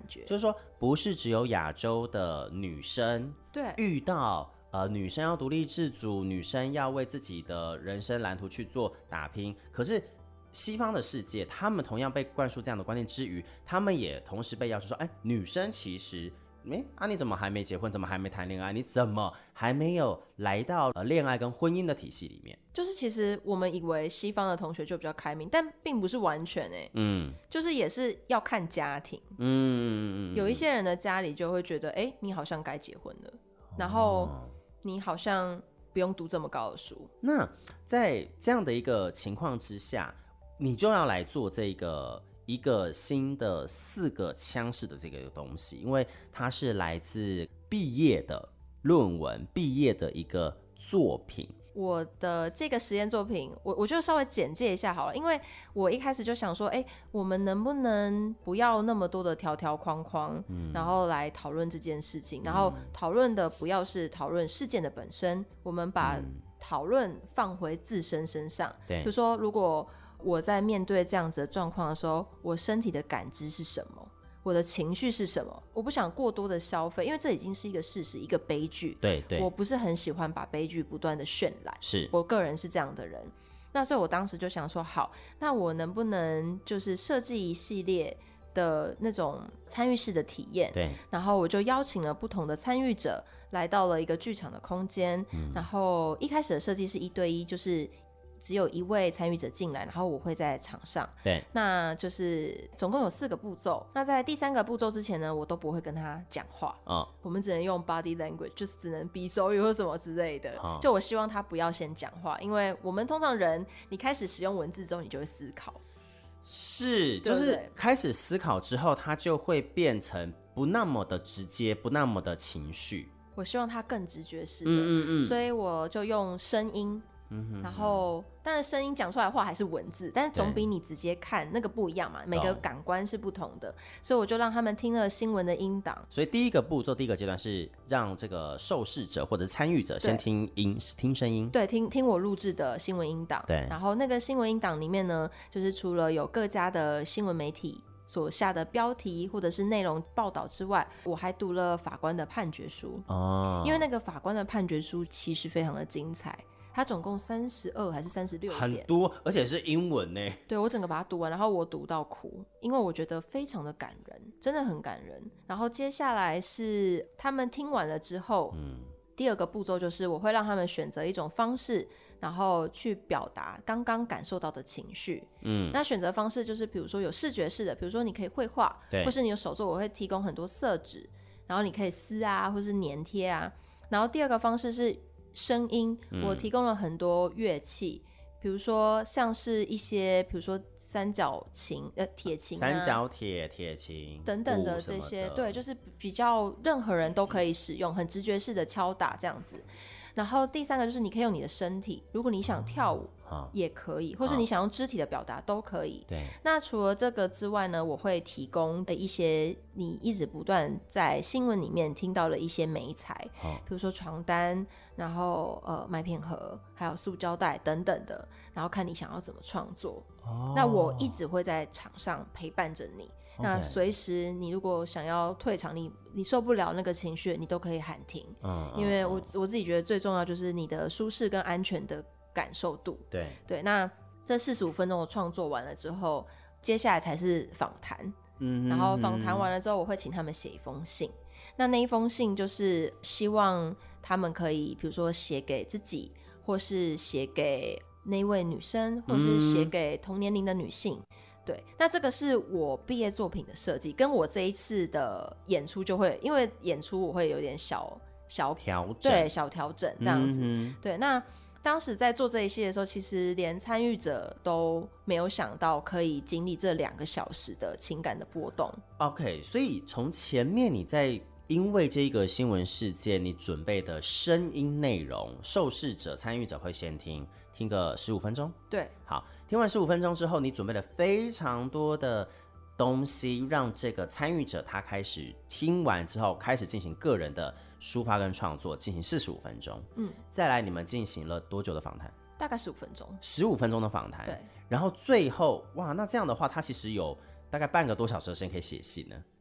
觉。 就是说，不是只有亚洲的女生对遇到女生要独立自主，女生要为自己的人生蓝图去做打拼，可是西方的世界，他们同样被灌输这样的观念之余，他们也同时被要求说，哎，女生其实。你怎么还没结婚？怎么还没谈恋爱？你怎么还没有来到恋爱跟婚姻的体系里面？ 就是其实我们以为西方的同学就比较开明，但并不是完全就是也是要看家庭。有一些人的家里就会觉得，你好像该结婚了，然后你好像不用读这么高的书。 那在这样的一个情况之下，你就要来做这个。一个新的4个腔式的这个东西，因为它是来自毕业的论文，毕业的一个作品。 我的这个实验作品，我就稍微简介一下好了，因为我一开始就想说，我们能不能不要那么多的条条框框，然后来讨论这件事情，然后讨论的不要是讨论事件的本身，我们把讨论放回自身身上。对，比如说如果我在面对这样子的状况的时候，我身体的感知是什么，我的情绪是什么，我不想过多的消费，因为这已经是一个事实，一个悲剧。对，我不是很喜欢把悲剧不断的渲染，是我个人是这样的人。那所以我当时就想说，好，那我能不能就是设计一系列的那种参与式的体验。对，然后我就邀请了不同的参与者来到了一个剧场的空间，然后一开始的设计是1对1，就是只有一位参与者进来，然后我会在场上。对，那就是总共有4个步骤。那在第3个步骤之前呢，我都不会跟他讲话。我们只能用 body language， 就是只能比手语或什么之类的。就我希望他不要先讲话，因为我们通常人，你开始使用文字之后，你就会思考。 是，就是开始思考之后，它就会变成不那么的直接，不那么的情绪。 我希望它更直觉式的，所以我就用声音。然后当然声音讲出来的话还是文字，但是总比你直接看那个不一样嘛，每个感官是不同的，所以我就让他们听了新闻的音档。 所以第一个步骤，第一个阶段是让这个受试者或者参与者先听声音， 对，听我录制的新闻音档。对，然后那个新闻音档里面呢，就是除了有各家的新闻媒体所下的标题或者是内容报道之外，我还读了法官的判决书。因为那个法官的判决书其实非常的精彩，它总共32还是36点， 很多，而且是英文呢。 对，我整个把它读完，然后我读到哭，因为我觉得非常的感人，真的很感人。然后接下来是他们听完了之后，第2个步骤就是我会让他们选择一种方式，然后去表达刚刚感受到的情绪。那选择方式就是比如说有视觉式的，比如说你可以绘画，或是你有手作，我会提供很多色纸，然后你可以撕啊，或是粘贴啊。然后第2个方式是声音，我提供了很多乐器，比如说像是一些比如说三角琴铁琴三角铁琴等等的这些，对，就是比较任何人都可以使用，很直觉式的敲打这样子。然后第3个就是你可以用你的身体，如果你想跳舞也可以，或是你想用肢体的表达都可以。对。那除了这个之外呢，我会提供一些你一直不断在新闻里面听到的一些媒材，比如说床单，然后麦片盒，还有塑胶袋等等的，然后看你想要怎么创作。那我一直会在场上陪伴着你。那随时你如果想要退场，你受不了那个情绪，你都可以喊停。因为我自己觉得最重要就是你的舒适跟安全的感受度。对，那这45分钟的创作完了之后，接下来才是访谈。然后访谈完了之后，我会请他们写一封信。那一封信就是希望他们可以比如说写给自己，或是写给那位女生，或是写给同年龄的女性。对，那这个是我毕业作品的设计，跟我这一次的演出就会，因为演出我会有点小调整，对，小调整这样子。对，那当时在做这一系列的时候，其实连参与者都没有想到可以经历这2个小时的情感的波动。 OK， 所以从前面你在因为这个新闻事件，你准备的声音内容，受试者、参与者会先听个15分钟。对，好，听完15分钟之后，你准备了非常多的东西，让这个参与者他开始听完之后，开始进行个人的抒发跟创作，进行45分钟。再来你们进行了多久的访谈？ 大概15分钟。 15分钟的访谈。 对， 然后最后，哇，那这样的话，他其实有大概半个多小时的时间可以写信呢。